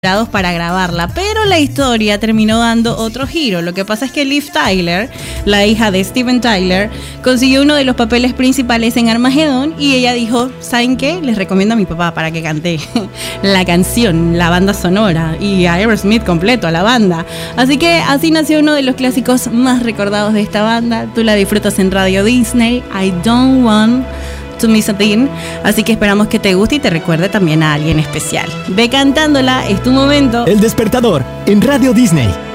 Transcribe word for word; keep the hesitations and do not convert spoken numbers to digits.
para grabarla, pero la historia terminó dando otro giro. Lo que pasa es que Liv Tyler, la hija de Steven Tyler, consiguió uno de los papeles principales en Armageddon y ella dijo, ¿saben qué? Les recomiendo a mi papá para que cante la canción, la banda sonora y a Aerosmith completo, a la banda. Así que así nació uno de los clásicos más recordados de esta banda. Tú la disfrutas en Radio Disney, I Don't Want to Miss a Thing, así que esperamos que te guste y te recuerde también a alguien especial. Ve cantándola, es tu momento. El Despertador en Radio Disney.